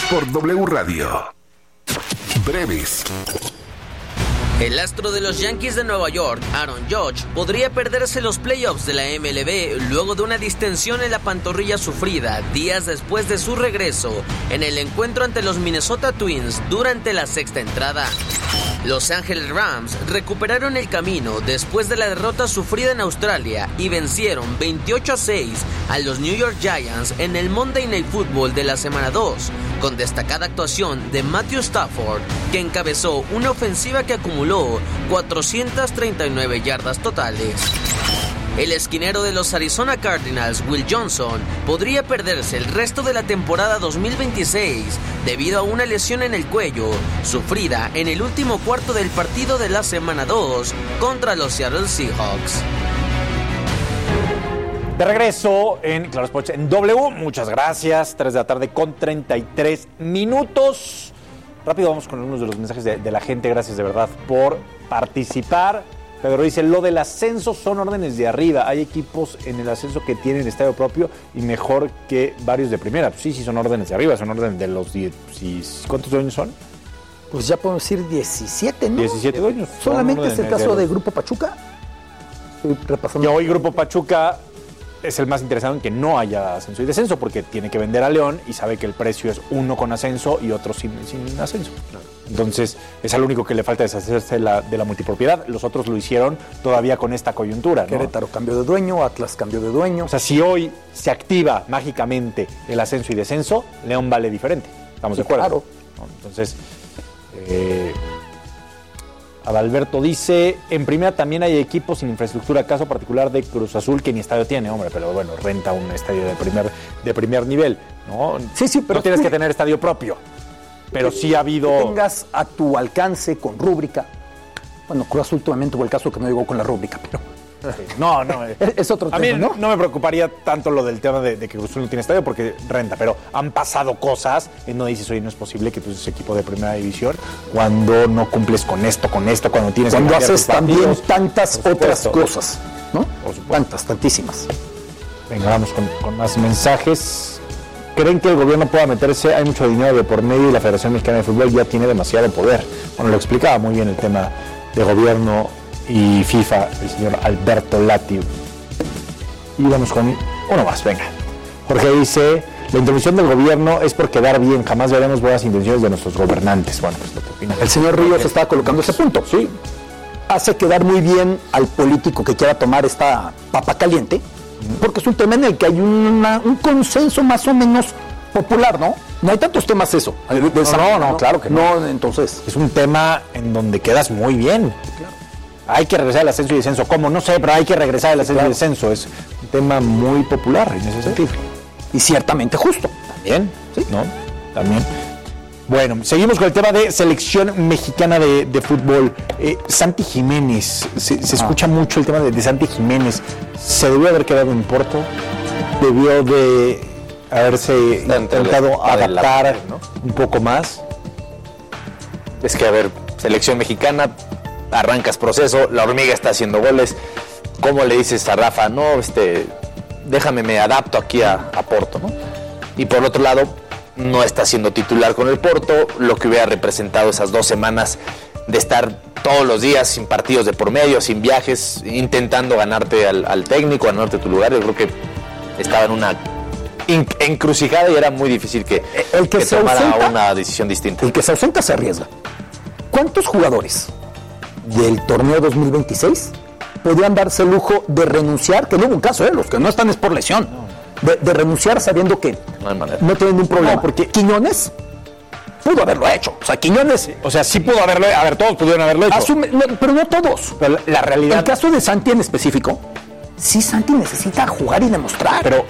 por W Radio. Breves. El astro de los Yankees de Nueva York, Aaron Judge, podría perderse los playoffs de la MLB luego de una distensión en la pantorrilla sufrida días después de su regreso en el encuentro ante los Minnesota Twins durante la sexta entrada. Los Ángeles Rams recuperaron el camino después de la derrota sufrida en Australia y vencieron 28-6 a los New York Giants en el Monday Night Football de la semana 2, con destacada actuación de Matthew Stafford, que encabezó una ofensiva que acumuló 439 yardas totales. El esquinero de los Arizona Cardinals, Will Johnson, podría perderse el resto de la temporada 2026 debido a una lesión en el cuello sufrida en el último cuarto del partido de la semana 2 contra los Seattle Seahawks. De regreso en Claro Sports en W. Muchas gracias. 3 de la tarde con 33 minutos. Rápido vamos con algunos de los mensajes de la gente. Gracias de verdad por participar. Pedro dice, lo del ascenso son órdenes de arriba. Hay equipos en el ascenso que tienen estadio propio y mejor que varios de primera. Pues sí, son órdenes de arriba, son órdenes de los 10. ¿Cuántos dueños son? Pues ya podemos decir 17, ¿no? 17 dueños. Solamente es el caso de Grupo Pachuca. Estoy repasando. Y hoy Grupo Pachuca es el más interesado en que no haya ascenso y descenso, porque tiene que vender a León y sabe que el precio es uno con ascenso y otro sin ascenso. Entonces, es al único que le falta deshacerse de la multipropiedad. Los otros lo hicieron todavía con esta coyuntura, ¿no? Querétaro cambió de dueño, Atlas cambió de dueño. O sea, si hoy se activa mágicamente el ascenso y descenso, León vale diferente. ¿Estamos de acuerdo? Claro. ¿No? Entonces, Adalberto dice, en primera también hay equipos sin infraestructura, caso particular de Cruz Azul que ni estadio tiene, hombre, pero bueno, renta un estadio de primer nivel, ¿no? Sí, pero no tienes que tener estadio propio, pero sí ha habido... Que tengas a tu alcance con rúbrica. Bueno, Cruz Azul últimamente tuvo el caso que no llegó con la rúbrica, pero... No. Es otro tema, a mí ¿no? No me preocuparía tanto lo del tema de que Cruz Azul no tiene estadio porque renta, pero han pasado cosas en donde dices, oye, no es posible que tú seas equipo de primera división cuando no cumples con esto, cuando tienes cuando que haces también partidos, tantas otras cosas, ¿no? Por supuesto. Tantísimas. Venga, vamos con más mensajes. ¿Creen que el gobierno pueda meterse? Hay mucho dinero de por medio y la Federación Mexicana de Fútbol ya tiene demasiado poder. Bueno, lo explicaba muy bien el tema de gobierno y FIFA, el señor Alberto Lati. Y vamos con uno más, venga. Jorge dice, la intervención del gobierno es por quedar bien, jamás veremos buenas intenciones de nuestros gobernantes. Bueno, pues lo que opina. El señor Ríos estaba colocando ese punto. Sí. Hace quedar muy bien al político que quiera tomar esta papa caliente, porque es un tema en el que hay un consenso más o menos popular, ¿no? No hay tantos temas eso. No, claro que no. No, entonces... Es un tema en donde quedas muy bien. Claro. Hay que regresar al ascenso y descenso. ¿Cómo? No sé, pero hay que regresar al ascenso y descenso. Es un tema muy popular en ese sentido. Y ciertamente justo. También, ¿sí? ¿No? También. Bueno, seguimos con el tema de selección mexicana de fútbol. Santi Jiménez, se escucha mucho el tema de Santi Jiménez. ¿Se debió haber quedado en Porto? ¿Debió de haberse intentado adaptar, ¿no? Un poco más? Es que, a ver, selección mexicana, arrancas proceso, la hormiga está haciendo goles. ¿Cómo le dices a Rafa? No, déjame, me adapto aquí a Porto, ¿no? Y por otro lado, no está siendo titular con el Porto, lo que hubiera representado esas 2 semanas de estar todos los días sin partidos de por medio, sin viajes, intentando ganarte al técnico, ganarte tu lugar. Yo creo que estaba en una encrucijada y era muy difícil que tomara una decisión distinta. El que se ausenta se arriesga. ¿Cuántos jugadores del torneo 2026 podrían darse el lujo de renunciar? Que no hubo un caso, los que no están es por lesión. De renunciar sabiendo que no tienen ningún problema. No, porque Quiñones pudo haberlo hecho. O sea, Quiñones... O sea, sí pudo haberlo... A ver, todos pudieron haberlo hecho. Pero no todos. Pero la realidad... El caso de Santi en específico, sí, Santi necesita jugar y demostrar. Pero...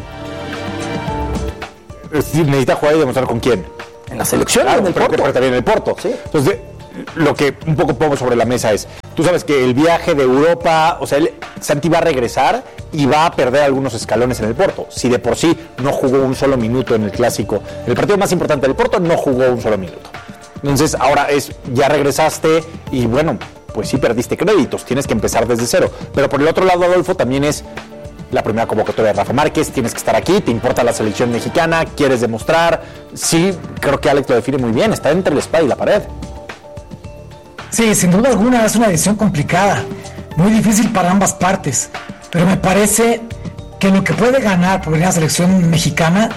necesita jugar y demostrar con quién. En la selección, claro, en el Porto. Pero también en el Porto. Sí. Entonces, lo que un poco pongo sobre la mesa es, tú sabes que el viaje de Europa, o sea, Santi va a regresar y va a perder algunos escalones en el Porto. Si de por sí no jugó un solo minuto en el clásico, el partido más importante del Porto no jugó un solo minuto. Entonces, ahora ya regresaste y bueno, pues sí perdiste créditos, tienes que empezar desde cero. Pero por el otro lado, Adolfo, también es, la primera convocatoria de Rafa Márquez, tienes que estar aquí, te importa la selección mexicana, quieres demostrar. Sí, creo que Alex lo define muy bien, está entre la espada y la pared. Sí, sin duda alguna es una decisión complicada, muy difícil para ambas partes, pero me parece que lo que puede ganar por la selección mexicana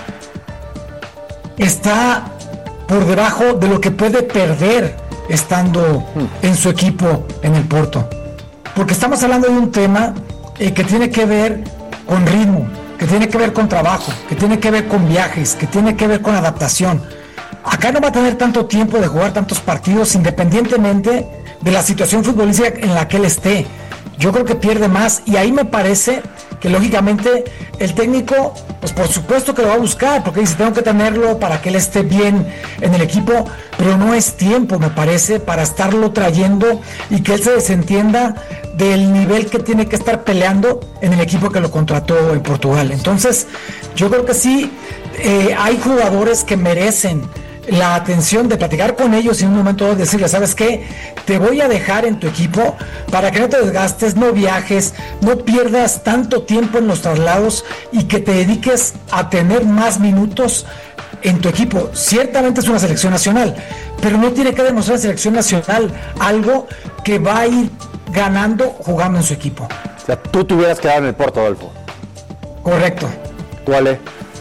está por debajo de lo que puede perder estando en su equipo en el Porto. Porque estamos hablando de un tema que tiene que ver con ritmo, que tiene que ver con trabajo, que tiene que ver con viajes, que tiene que ver con adaptación. Acá no va a tener tanto tiempo de jugar tantos partidos independientemente de la situación futbolística en la que él esté. Yo creo que pierde más y ahí me parece que lógicamente el técnico, pues por supuesto que lo va a buscar, porque dice, tengo que tenerlo para que él esté bien en el equipo, pero no es tiempo, me parece, para estarlo trayendo y que él se desentienda del nivel que tiene que estar peleando en el equipo que lo contrató en Portugal. Entonces, yo creo que sí, hay jugadores que merecen la atención de platicar con ellos y en un momento de decirles, ¿sabes qué? Te voy a dejar en tu equipo para que no te desgastes, no viajes, no pierdas tanto tiempo en los traslados y que te dediques a tener más minutos en tu equipo. Ciertamente es una selección nacional, pero no tiene que demostrar en selección nacional algo que va a ir ganando jugando en su equipo. O sea, tú te hubieras quedado en el Porto, Adolfo. Correcto. ¿Tú, Ale?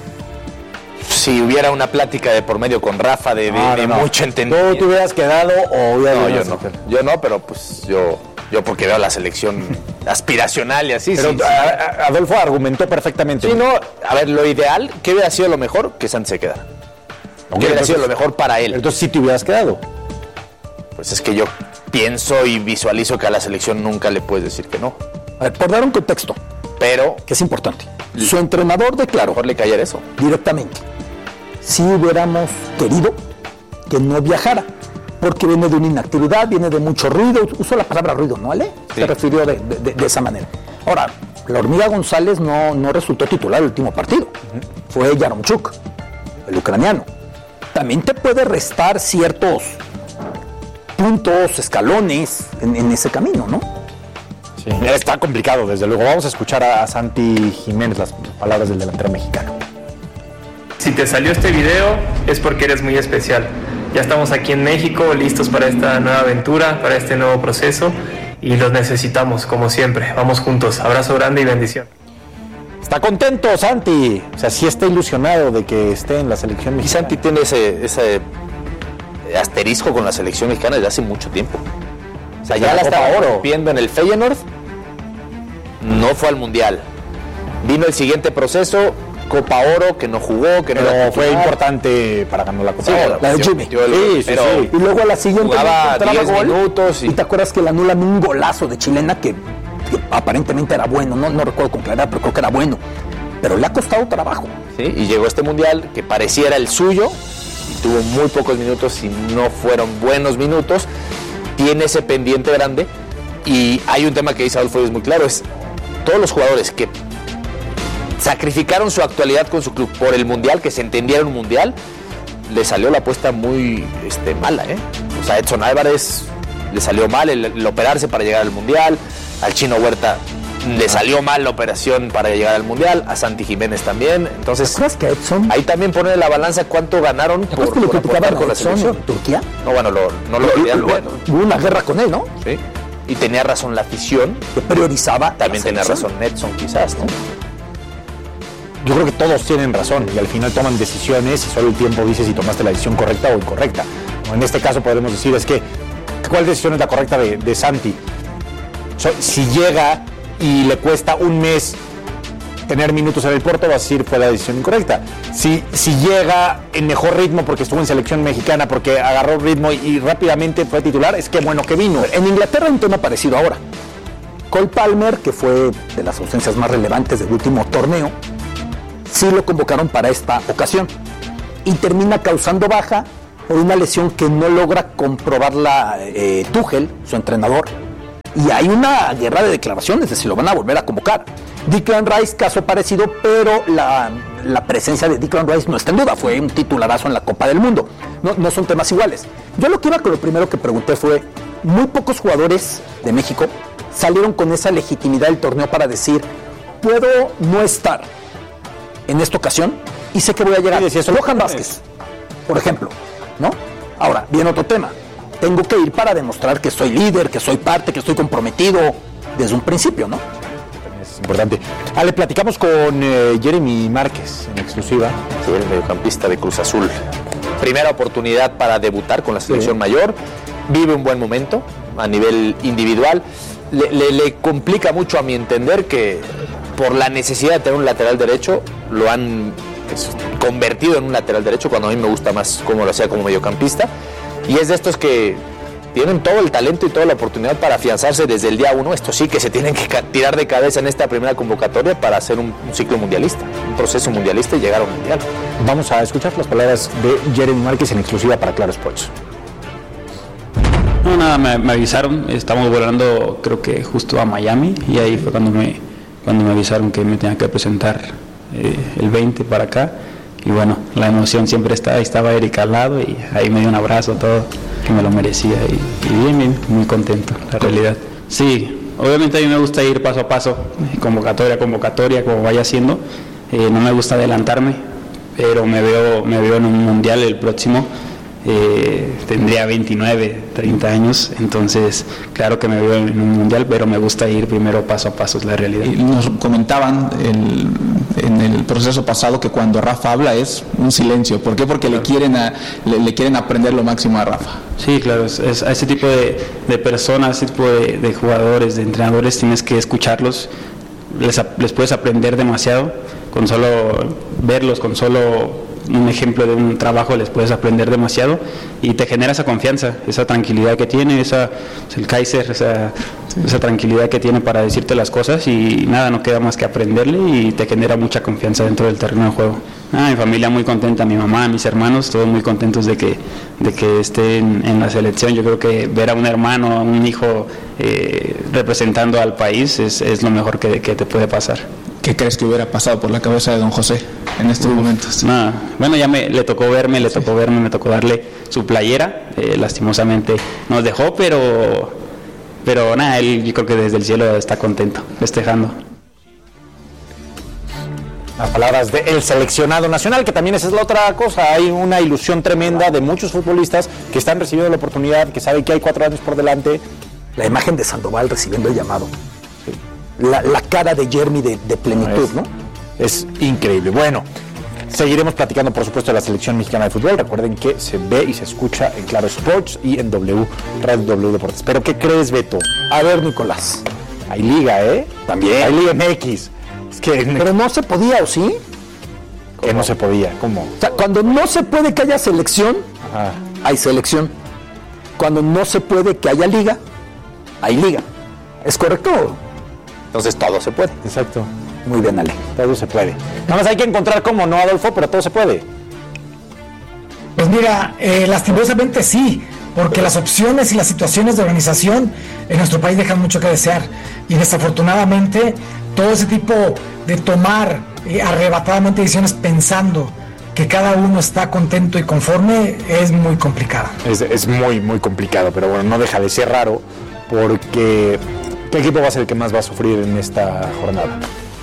Si hubiera una plática de por medio con Rafa de mucho entendimiento. ¿Tú te hubieras quedado o hubieras No, yo no. Yo no, pero pues yo porque veo la selección aspiracional y así. Pero sí. Adolfo argumentó perfectamente. Sí, no, a ver, lo ideal, ¿qué hubiera sido lo mejor? Que Santi se quedara. ¿Qué hubiera sido lo mejor para él? Entonces sí te hubieras quedado. Pues es que yo pienso y visualizo que a la selección nunca le puedes decir que no. A ver, por dar un contexto, Pero que es importante. Su entrenador declaró mejor le cayera eso. directamente, si hubiéramos querido que no viajara, porque viene de una inactividad, viene de mucho ruido, usó la palabra ruido, ¿no, Ale? Sí. Se refirió de esa manera. Ahora, la Hormiga González no resultó titular el último partido, fue Yaromchuk, el ucraniano. También te puede restar ciertos puntos, escalones en ese camino, ¿no? Sí, está complicado, desde luego. Vamos a escuchar a Santi Jiménez las palabras del delantero mexicano. Si te salió este video es porque eres muy especial. Ya estamos aquí en México, listos para esta nueva aventura, para este nuevo proceso y los necesitamos, como siempre. Vamos juntos. Abrazo grande y bendición. Está contento Santi, o sea, sí está ilusionado de que esté en la selección Y mexicana. Santi tiene ese asterisco con la selección mexicana desde hace mucho tiempo. O sea, ya la estaba rompiendo en el Feyenoord, no fue al Mundial. Vino el siguiente proceso, Copa Oro, que no jugó, que no Pero era fue titular. importante para ganar la Copa Sí, Oro. la de Jimmy. Pero Y luego a la siguiente jugaba entraba 10 gol, minutos y te acuerdas que le anulan un golazo de chilena que aparentemente era bueno, no recuerdo con claridad, pero creo que era bueno, pero le ha costado trabajo. ¿sí? Y llegó este Mundial que pareciera el suyo y tuvo muy pocos minutos y no fueron buenos minutos. Tiene ese pendiente grande y hay un tema que dice Adolfo, es muy claro, es todos los jugadores que sacrificaron su actualidad con su club por el Mundial, que se entendieron un Mundial, le salió la apuesta muy mala, ¿eh? O sea, Edson Álvarez le salió mal el operarse para llegar al Mundial, al Chino Huerta le salió mal la operación para llegar al Mundial, a Santi Jiménez también, entonces ¿Te acuerdas que Edson, ahí también pone en la balanza cuánto ganaron ¿te acuerdas que lo por criticaban aportar con la a Edson selección? en Turquía? No, bueno, no lo querían ver, ¿no? Hubo una guerra con él, ¿no? Sí. Y tenía razón la afición, Que priorizaba también la tenía selección. razón Edson quizás, ¿no? Yo creo que todos tienen razón y al final toman decisiones y solo el tiempo dice si tomaste la decisión correcta o incorrecta. O en este caso podremos decir es que ¿cuál decisión es la correcta de Santi? Si llega y le cuesta un mes tener minutos en el Porto, vas a decir fue la decisión incorrecta. Si llega en mejor ritmo porque estuvo en selección mexicana, porque agarró ritmo y rápidamente fue titular, es que bueno que vino. En Inglaterra hay un tema parecido ahora. Cole Palmer, que fue de las ausencias más relevantes del último torneo, sí lo convocaron para esta ocasión y termina causando baja por una lesión que no logra comprobarla Tuchel, su entrenador, y hay una guerra de declaraciones de si lo van a volver a convocar. Declan Rice, caso parecido, pero la presencia de Declan Rice no está en duda, fue un titularazo en la Copa del Mundo, no son temas iguales. Yo lo que iba con lo primero que pregunté fue, muy pocos jugadores de México salieron con esa legitimidad del torneo para decir, puedo no estar en esta ocasión y sé que voy a llegar. Johan Vázquez, por ejemplo, ¿no? Ahora, viene otro tema. Tengo que ir para demostrar que soy líder, que soy parte, que estoy comprometido desde un principio, ¿no? Es importante. Ale, platicamos con Jeremy Márquez en exclusiva. Sí, el mediocampista de Cruz Azul. Primera oportunidad para debutar con la selección mayor. Vive un buen momento a nivel individual. Le complica mucho, a mi entender, que por la necesidad de tener un lateral derecho lo han convertido en un lateral derecho, cuando a mí me gusta más como lo hacía como mediocampista. Y es de estos que tienen todo el talento y toda la oportunidad para afianzarse desde el día 1. Esto sí, que se tienen que tirar de cabeza en esta primera convocatoria para hacer un ciclo mundialista, un proceso mundialista y llegar a un mundial. Vamos a escuchar las palabras de Jeremy Márquez en exclusiva para Claro Sports. No, nada, me avisaron, estamos volando creo que justo a Miami, y ahí fue cuando me avisaron que me tenía que presentar el 20 para acá. Y bueno, la emoción siempre está, ahí estaba Erika al lado y ahí me dio un abrazo, todo, que me lo merecía, y bien, muy contento, la realidad. Sí, obviamente a mí me gusta ir paso a paso, convocatoria a convocatoria, como vaya haciendo. No me gusta adelantarme, pero me veo en un mundial el próximo. Tendría 29, 30 años, entonces claro que me veo en un mundial, pero me gusta ir primero paso a paso, es la realidad. Y nos comentaban en el proceso pasado que cuando Rafa habla es un silencio. ¿Por qué? Porque le quieren aprender lo máximo a Rafa. Sí, claro, es a ese tipo de personas, ese tipo de jugadores, de entrenadores, tienes que escucharlos, les puedes aprender demasiado, con solo verlos, con solo un ejemplo de un trabajo les puedes aprender demasiado, y te genera esa confianza, esa tranquilidad que tiene, el Kaiser, esa tranquilidad que tiene para decirte las cosas, y nada, no queda más que aprenderle, y te genera mucha confianza dentro del terreno de juego. Mi familia muy contenta, mi mamá, mis hermanos, todos muy contentos de que estén en la selección. Yo creo que ver a un hermano, a un hijo representando al país es lo mejor que te puede pasar. ¿Qué crees que hubiera pasado por la cabeza de don José en estos momentos? Nada, bueno, ya le tocó verme, me tocó darle su playera, lastimosamente nos dejó, pero nada, él yo creo que desde el cielo está contento, festejando. Las palabras del seleccionado nacional, que también esa es la otra cosa. Hay una ilusión tremenda de muchos futbolistas que están recibiendo la oportunidad, que saben que hay 4 años por delante. La imagen de Sandoval recibiendo el llamado. Sí. La cara de Jeremy de plenitud, ¿no? Es increíble. Bueno, seguiremos platicando, por supuesto, de la selección mexicana de fútbol. Recuerden que se ve y se escucha en Claro Sports y en Radio W Deportes. ¿Pero qué crees, Beto? A ver, Nicolás. Hay liga, ¿eh? También. Hay liga MX. Pero no se podía, ¿o sí? Que no se podía, ¿cómo? O sea, cuando no se puede que haya selección, hay selección. Cuando no se puede que haya liga, hay liga. ¿Es correcto? Entonces todo se puede. Exacto. Muy bien, Ale. Todo se puede. Nada más hay que encontrar cómo, ¿no, Adolfo? Pero todo se puede. Pues mira, lastimosamente sí, porque las opciones y las situaciones de organización en nuestro país dejan mucho que desear, y desafortunadamente todo ese tipo de tomar arrebatadamente decisiones pensando que cada uno está contento y conforme es muy complicado. Es muy, muy complicado, pero bueno, no deja de ser raro, porque ¿qué equipo va a ser el que más va a sufrir en esta jornada?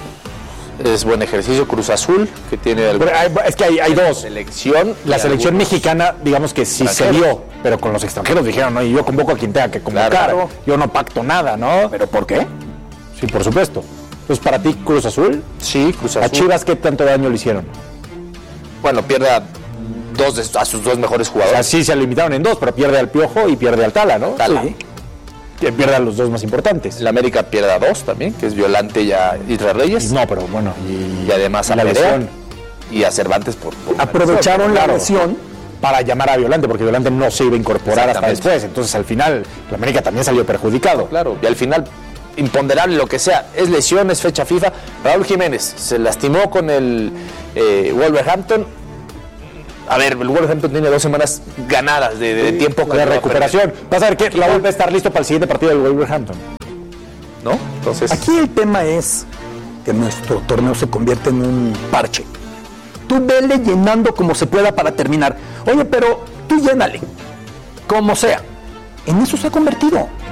Es buen ejercicio Cruz Azul, que tiene es que hay dos. La selección mexicana, digamos que sí se dio, pero con los extranjeros dijeron, no, y yo convoco a quien tenga que convocar, claro. Yo no pacto nada, ¿no? ¿Pero por qué? Sí, por supuesto. Entonces, ¿para ti Cruz Azul? Sí, Cruz Azul. ¿A Chivas qué tanto daño le hicieron? Bueno, pierde a sus dos mejores jugadores. O sea, sí se limitaron en 2, pero pierde al Piojo y pierde al Tala, ¿no? Tala. Sí. Que pierde a los 2 más importantes. El América pierde a 2 también, que es Violante y a Isra Reyes. No, pero bueno. Y además a la lesión. Y a Cervantes por aprovecharon la lesión para llamar a Violante, porque Violante no se iba a incorporar hasta después. Entonces, al final, el América también salió perjudicado. Claro, y al final, imponderable lo que sea, es lesión, es fecha FIFA. Raúl Jiménez se lastimó con el Wolverhampton. A ver, el Wolverhampton tiene 2 semanas ganadas de tiempo de recuperación. Vas a ver que Raúl va a estar listo para el siguiente partido del Wolverhampton, ¿no? Entonces, aquí el tema es que nuestro torneo se convierte en un parche. Tú vele llenando como se pueda para terminar. Oye, pero tú llénale, como sea. En eso se ha convertido.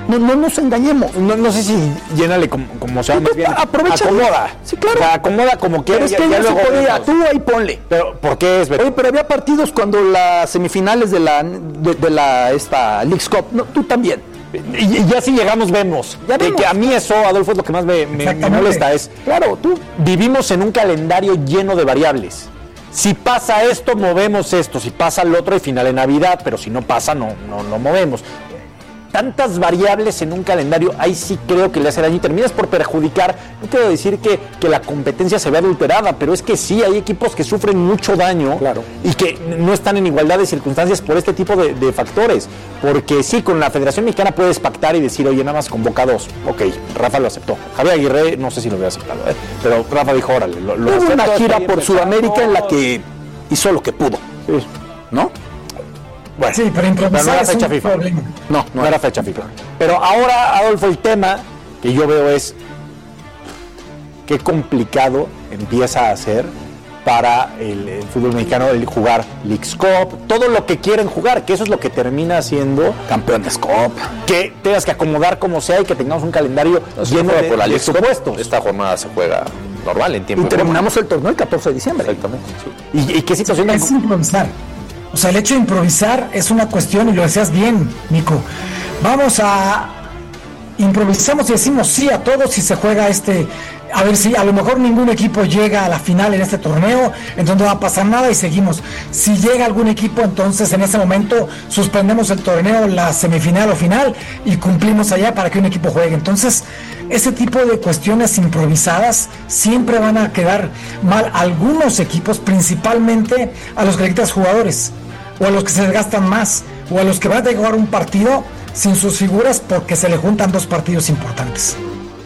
No nos engañemos. No sé si llénale como sea, más bien aprovecha. Acomoda. Sí, claro. O sea, acomoda como quieras. Pero es que ya se podía, tú ahí ponle. Pero, ¿por qué es, Beto? Oye, pero había partidos cuando las semifinales de la Leagues Cup, no, tú también. Y ya si llegamos vemos. Ya vemos. Que a mí eso, Adolfo, es lo que más me molesta. Es, claro, tú vivimos en un calendario lleno de variables. Si pasa esto, movemos esto. Si pasa el otro, hay final de Navidad. Pero si no pasa, no movemos. Tantas variables en un calendario, ahí sí creo que le hace daño y terminas por perjudicar. No quiero decir que la competencia se vea adulterada, pero es que sí hay equipos que sufren mucho daño, claro, y que no están en igualdad de circunstancias por este tipo de factores. Porque sí, con la Federación Mexicana puedes pactar y decir, oye, nada más convoca 2. Ok, Rafa lo aceptó. Javier Aguirre, no sé si lo hubiera aceptado, pero Rafa dijo, órale, lo Hubo acepto. una gira por Sudamérica en la que hizo lo que pudo, sí, ¿no? Bueno, sí, pero improvisar no era es fecha un FIFA. problema. No era fecha FIFA. Pero ahora, Adolfo, el tema que yo veo es qué complicado empieza a ser para el fútbol mexicano el jugar Leagues Cup, todo lo que quieren jugar, que eso es lo que termina siendo Campeones Cup, que tengas que acomodar como sea y que tengamos un calendario lleno de supuestos. Esta jornada se juega normal en tiempo. Y terminamos el torneo el 14 de diciembre. Exactamente. Sí. ¿Y qué situación es improvisar? O sea, el hecho de improvisar es una cuestión, y lo decías bien, Nico. Vamos a improvisamos y decimos sí a todos si se juega a ver si a lo mejor ningún equipo llega a la final en este torneo, entonces no va a pasar nada y seguimos. Si llega algún equipo, entonces en ese momento suspendemos el torneo, la semifinal o final, y cumplimos allá para que un equipo juegue. Entonces, ese tipo de cuestiones improvisadas siempre van a quedar mal a algunos equipos, principalmente a los que le quitas jugadores, o a los que se desgastan más, o a los que van a jugar un partido sin sus figuras porque se le juntan 2 partidos importantes.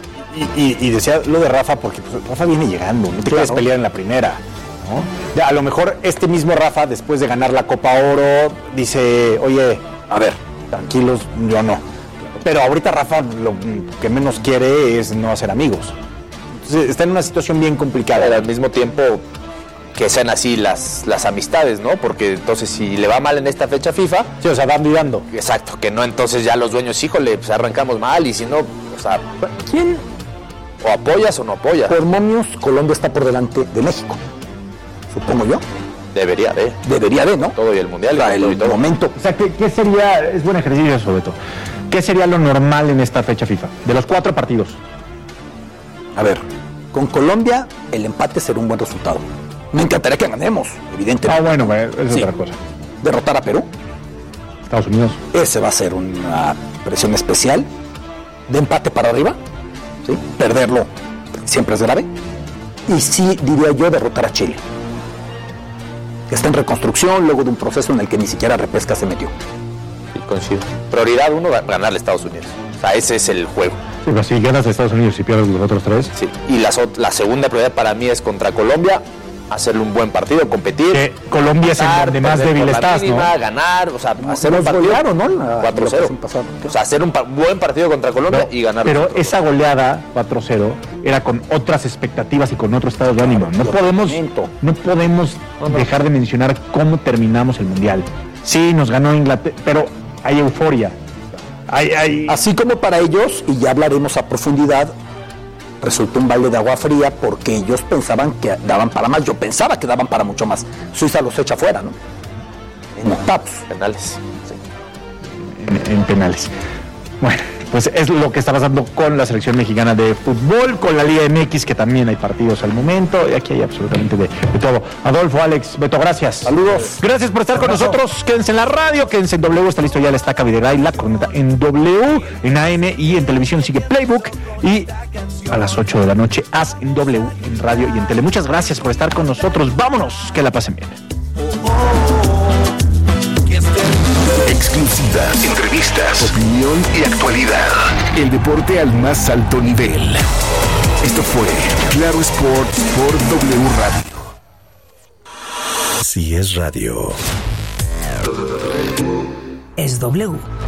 Y decía lo de Rafa porque pues, Rafa viene llegando, no te quieres pelear en la primera, ¿no? Ya, a lo mejor este mismo Rafa, después de ganar la Copa Oro, dice, oye, a ver, tranquilos, yo no. Pero ahorita Rafa lo que menos quiere es no hacer amigos. Entonces está en una situación bien complicada. Al mismo tiempo que sean así las amistades, ¿no? Porque entonces si le va mal en esta fecha FIFA... Sí, o sea, van dudando. Exacto, que no entonces ya los dueños, híjole, pues arrancamos mal y si no, o sea... ¿Quién? O apoyas o no apoyas. Por momios, Colombia está por delante de México, supongo yo. Debería de, ¿no? Todo y el Mundial. Y todo. Momento. O sea, ¿qué sería? Es buen ejercicio eso, Beto. ¿Qué sería lo normal en esta fecha FIFA? De los 4 partidos. A ver, con Colombia el empate será un buen resultado. Me encantaría que ganemos, evidentemente. Bueno, es otra cosa. Derrotar a Perú. Estados Unidos. Ese va a ser una presión especial. De empate para arriba. ¿Sí? Perderlo siempre es grave. Y sí, diría yo, derrotar a Chile. Que está en reconstrucción luego de un proceso en el que ni siquiera repesca se metió. Sí, coincido. Prioridad 1, ganarle a Estados Unidos. O sea, ese es el juego. Sí, pero si ganas a Estados Unidos y pierdes los otros 3. Sí. Y la segunda prioridad para mí es contra Colombia. Hacerle un buen partido, competir. Colombia es en donde más débil estás, ¿no? Ganar, o sea, hacer un partido. Golearon, ¿no? 4-0. O sea, hacer un buen partido contra Colombia y ganar. Pero esa goleada 4-0 era con otras expectativas y con otro estado de ánimo. No podemos dejar de mencionar cómo terminamos el Mundial. Sí, nos ganó Inglaterra, pero hay euforia. Así como para ellos, y ya hablaremos a profundidad, resultó un balde de agua fría porque ellos pensaban que daban para más. Yo pensaba que daban para mucho más. Suiza los echa fuera, ¿no? En octavos. Penales. Sí. En penales. Bueno, pues es lo que está pasando con la selección mexicana de fútbol, con la Liga MX, que también hay partidos al momento, y aquí hay absolutamente de todo. Adolfo, Alex, Beto, gracias. Saludos. Gracias por estar con nosotros. Quédense en la radio, quédense en W, está listo ya la estaca Videgaray, la corneta en W, en AM y en televisión sigue Playbook, y a las 8 de la noche haz en W, en radio y en tele. Muchas gracias por estar con nosotros. Vámonos, que la pasen bien. Exclusivas, entrevistas, opinión y actualidad. El deporte al más alto nivel. Esto fue Claro Sports por W Radio. Si es radio. Es W.